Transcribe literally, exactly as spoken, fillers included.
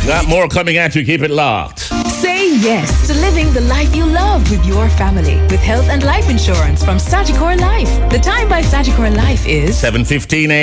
Got more coming at you. Keep it locked. Say yes to living the life you love with your family with health and life insurance from Sagicor Life. The time by Sagicor Life is seven fifteen a m